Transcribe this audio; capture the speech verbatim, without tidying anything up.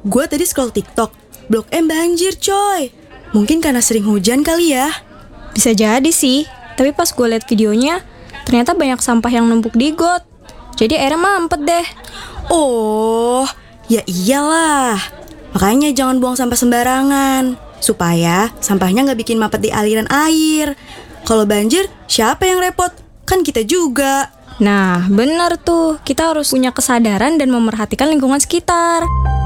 Gue tadi scroll TikTok, Blok M banjir coy. Mungkin karena sering hujan kali ya. Bisa jadi sih, tapi pas gue liat videonya, ternyata banyak sampah yang numpuk di got. Jadi airnya mampet deh. Oh, ya iyalah. Makanya jangan buang sampah sembarangan, supaya sampahnya gak bikin mampet di aliran air. Kalau banjir, siapa yang repot? Kan kita juga. Nah, benar tuh. Kita harus punya kesadaran dan memerhatikan lingkungan sekitar.